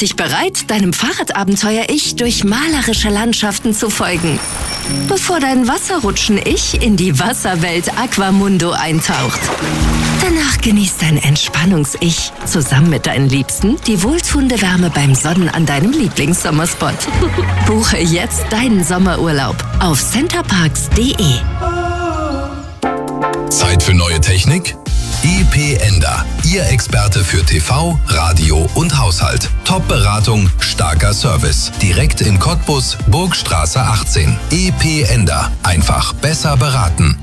macht dich bereit, deinem Fahrradabenteuer-Ich durch malerische Landschaften zu folgen. Bevor dein Wasserrutschen-Ich in die Wasserwelt Aquamundo eintaucht. Danach genießt dein Entspannungs-Ich zusammen mit deinen Liebsten die wohltuende Wärme beim Sonnen an deinem Lieblingssommerspot. Buche jetzt deinen Sommerurlaub auf centerparks.de. Zeit für neue Technik? EP-Ender, Ihr Experte für TV, Radio und Haushalt. Top-Beratung, starker Service. Direkt in Cottbus, Burgstraße 18. EP-Ender, einfach besser beraten.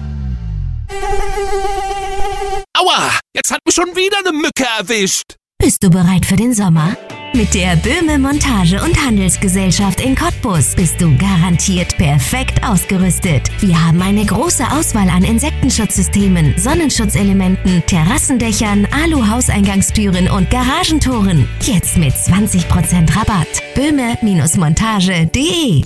Aua, jetzt hat mich schon wieder eine Mücke erwischt. Bist du bereit für den Sommer? Mit der Böhme Montage- und Handelsgesellschaft in Cottbus bist du garantiert perfekt ausgerüstet. Wir haben eine große Auswahl an Insektenschutzsystemen, Sonnenschutzelementen, Terrassendächern, Alu-Hauseingangstüren und Garagentoren. Jetzt mit 20% Rabatt. Böhme-montage.de.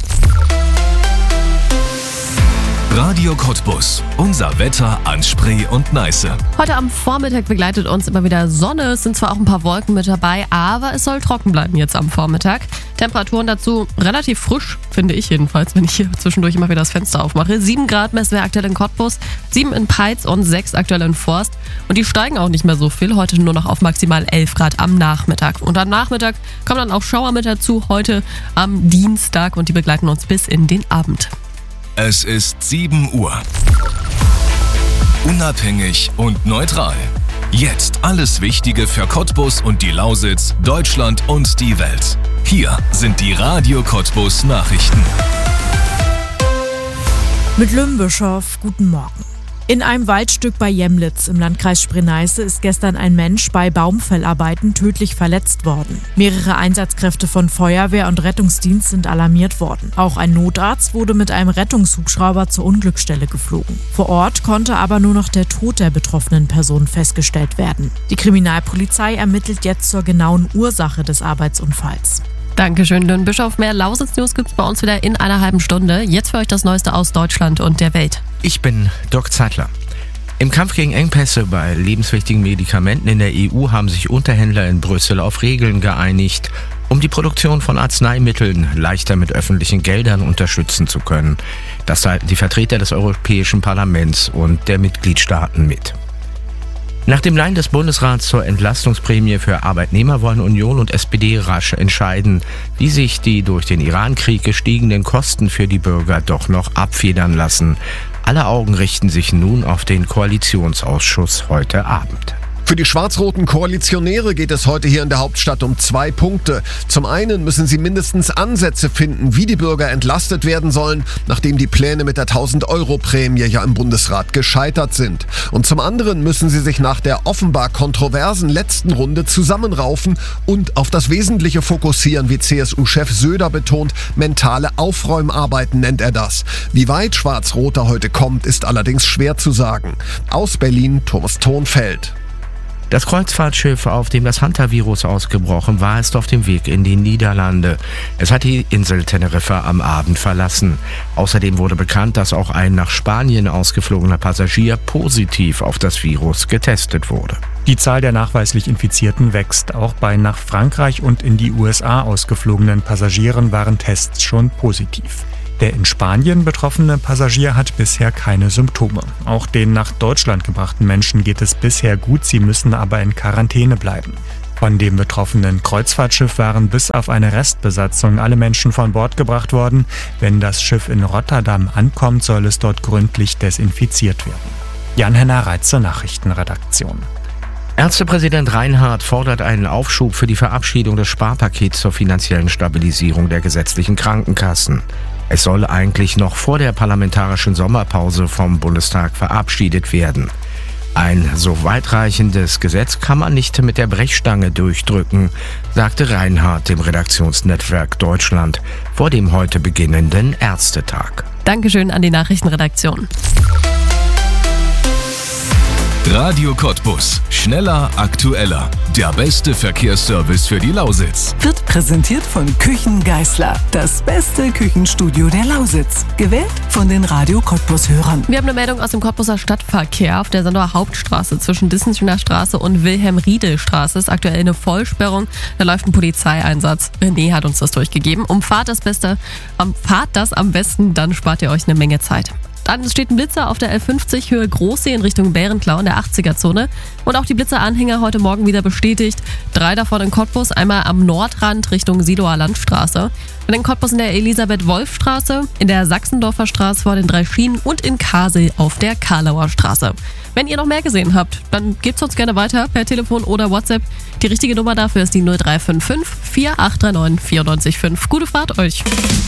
Radio Cottbus. Unser Wetter an Spree und Neiße. Heute am Vormittag begleitet uns immer wieder Sonne. Es sind zwar auch ein paar Wolken mit dabei, aber es soll trocken bleiben jetzt am Vormittag. Temperaturen dazu relativ frisch, finde ich jedenfalls, wenn ich hier zwischendurch immer wieder das Fenster aufmache. 7 Grad messen wir aktuell in Cottbus, 7 in Peitz und 6 aktuell in Forst. Und die steigen auch nicht mehr so viel, heute nur noch auf maximal 11 Grad am Nachmittag. Und am Nachmittag kommen dann auch Schauer mit dazu, heute am Dienstag, und die begleiten uns bis in den Abend. Es ist 7 Uhr. Unabhängig und neutral. Jetzt alles Wichtige für Cottbus und die Lausitz, Deutschland und die Welt. Hier sind die Radio Cottbus Nachrichten. Mit Lümbischow, guten Morgen. In einem Waldstück bei Jemlitz im Landkreis Spree-Neiße ist gestern ein Mensch bei Baumfellarbeiten tödlich verletzt worden. Mehrere Einsatzkräfte von Feuerwehr und Rettungsdienst sind alarmiert worden. Auch ein Notarzt wurde mit einem Rettungshubschrauber zur Unglücksstelle geflogen. Vor Ort konnte aber nur noch der Tod der betroffenen Person festgestellt werden. Die Kriminalpolizei ermittelt jetzt zur genauen Ursache des Arbeitsunfalls. Dankeschön, Lümbischow. Mehr Lausitz-News gibt's bei uns wieder in einer halben Stunde. Jetzt für euch das Neueste aus Deutschland und der Welt. Ich bin Dirk Zeitler. Im Kampf gegen Engpässe bei lebenswichtigen Medikamenten in der EU haben sich Unterhändler in Brüssel auf Regeln geeinigt, um die Produktion von Arzneimitteln leichter mit öffentlichen Geldern unterstützen zu können. Das teilten die Vertreter des Europäischen Parlaments und der Mitgliedstaaten mit. Nach dem Nein des Bundesrats zur Entlastungsprämie für Arbeitnehmer wollen Union und SPD rasch entscheiden, wie sich die durch den Iran-Krieg gestiegenen Kosten für die Bürger doch noch abfedern lassen. Alle Augen richten sich nun auf den Koalitionsausschuss heute Abend. Für die schwarz-roten Koalitionäre geht es heute hier in der Hauptstadt um 2 Punkte. Zum einen müssen sie mindestens Ansätze finden, wie die Bürger entlastet werden sollen, nachdem die Pläne mit der 1000-Euro-Prämie ja im Bundesrat gescheitert sind. Und zum anderen müssen sie sich nach der offenbar kontroversen letzten Runde zusammenraufen und auf das Wesentliche fokussieren, wie CSU-Chef Söder betont. Mentale Aufräumarbeiten nennt er das. Wie weit Schwarz-Roter heute kommt, ist allerdings schwer zu sagen. Aus Berlin, Thomas Thonfeld. Das Kreuzfahrtschiff, auf dem das Hantavirus ausgebrochen war, ist auf dem Weg in die Niederlande. Es hat die Insel Teneriffa am Abend verlassen. Außerdem wurde bekannt, dass auch ein nach Spanien ausgeflogener Passagier positiv auf das Virus getestet wurde. Die Zahl der nachweislich Infizierten wächst. Auch bei nach Frankreich und in die USA ausgeflogenen Passagieren waren Tests schon positiv. Der in Spanien betroffene Passagier hat bisher keine Symptome. Auch den nach Deutschland gebrachten Menschen geht es bisher gut, sie müssen aber in Quarantäne bleiben. Von dem betroffenen Kreuzfahrtschiff waren bis auf eine Restbesatzung alle Menschen von Bord gebracht worden. Wenn das Schiff in Rotterdam ankommt, soll es dort gründlich desinfiziert werden. Jan-Henner Reitze, Nachrichtenredaktion. Ärztepräsident Reinhardt fordert einen Aufschub für die Verabschiedung des Sparpakets zur finanziellen Stabilisierung der gesetzlichen Krankenkassen. Es soll eigentlich noch vor der parlamentarischen Sommerpause vom Bundestag verabschiedet werden. Ein so weitreichendes Gesetz kann man nicht mit der Brechstange durchdrücken, sagte Reinhardt dem Redaktionsnetzwerk Deutschland vor dem heute beginnenden Ärztetag. Dankeschön an die Nachrichtenredaktion. Radio Cottbus. Schneller, aktueller. Der beste Verkehrsservice für die Lausitz. Wird präsentiert von Küchen Geisler. Das beste Küchenstudio der Lausitz. Gewählt von den Radio Cottbus-Hörern. Wir haben eine Meldung aus dem Cottbuser Stadtverkehr. Auf der Sandower Hauptstraße zwischen Dissenschener Straße und Wilhelm-Riedel-Straße ist aktuell eine Vollsperrung. Da läuft ein Polizeieinsatz. René hat uns das durchgegeben. Fahrt das am besten, dann spart ihr euch eine Menge Zeit. Dann steht ein Blitzer auf der L50 Höhe Großsee in Richtung Bärenklau in der 80er-Zone. Und auch die Blitzeranhänger heute Morgen wieder bestätigt. 3 davon in Cottbus, einmal am Nordrand Richtung Siloer Landstraße. Dann in Cottbus in der Elisabeth-Wolf-Straße, in der Sachsendorfer Straße vor den 3 Schienen und in Kassel auf der Karlauer Straße. Wenn ihr noch mehr gesehen habt, dann gebt's uns gerne weiter per Telefon oder WhatsApp. Die richtige Nummer dafür ist die 0355 4839 945. Gute Fahrt euch!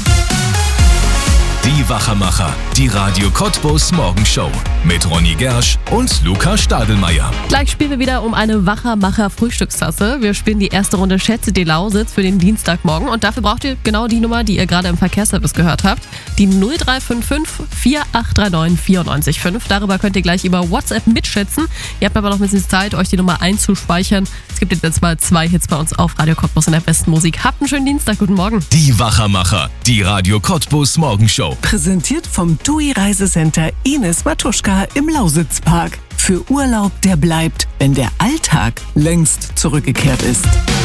Die Wachermacher, die Radio Cottbus Morgenshow mit Ronny Gersch und Luca Stadelmeier. Gleich spielen wir wieder um eine Wachermacher-Frühstückstasse. Wir spielen die erste Runde Schätze die Lausitz für den Dienstagmorgen. Und dafür braucht ihr genau die Nummer, die ihr gerade im Verkehrsservice gehört habt. Die 0355 4839 945. Darüber könnt ihr gleich über WhatsApp mitschätzen. Ihr habt aber noch ein bisschen Zeit, euch die Nummer einzuspeichern. Es gibt jetzt mal 2 Hits bei uns auf Radio Cottbus in der besten Musik. Habt einen schönen Dienstag, guten Morgen. Die Wachermacher, die Radio Cottbus Morgenshow. Präsentiert vom TUI Reisecenter Ines Matuschka im Lausitzpark. Für Urlaub, der bleibt, wenn der Alltag längst zurückgekehrt ist.